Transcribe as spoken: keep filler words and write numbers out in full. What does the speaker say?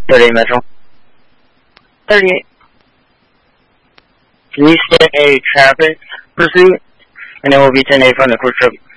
thirty-eight Metro. thirty-eight. Can you stay a traffic pursuit? And it will be ten eight from the quick trip.